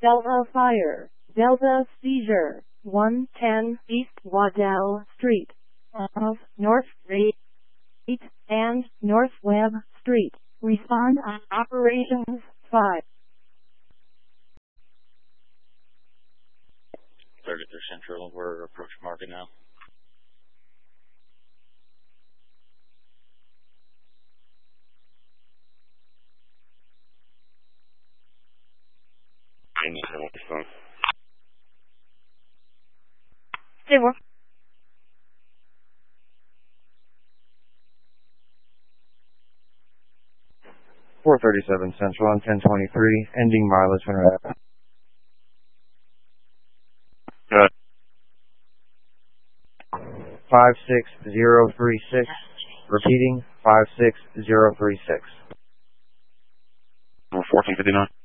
Delta Fire, Delta Seizure, 110 East Waddell Street, off North 8 and North Webb Street. Respond on Operations 5. 33 Central, we're approach market now. Say what? 437 Central on 1023, ending mileage when we're Good. 56036, repeating 56036. 1459.